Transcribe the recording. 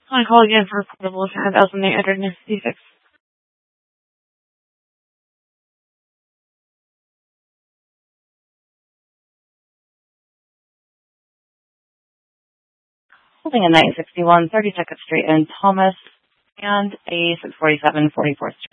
I call again for approval of 5,856. Holding a 961 32nd Street in Thomas and a 647 44th Street.